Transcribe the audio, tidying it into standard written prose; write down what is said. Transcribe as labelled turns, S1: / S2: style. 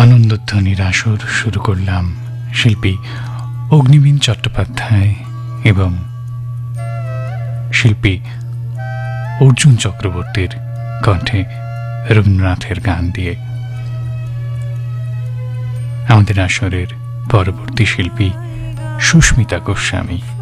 S1: আনন্দধ্বনির আসর শুরু করলাম শিল্পী অগ্নিবীণ চট্টোপাধ্যায় এবং শিল্পী অর্জুন চক্রবর্তীর কণ্ঠে রবীন্দ্রনাথের গান দিয়ে। আমাদের আসরের পরবর্তী শিল্পী সুস্মিতা গোস্বামী।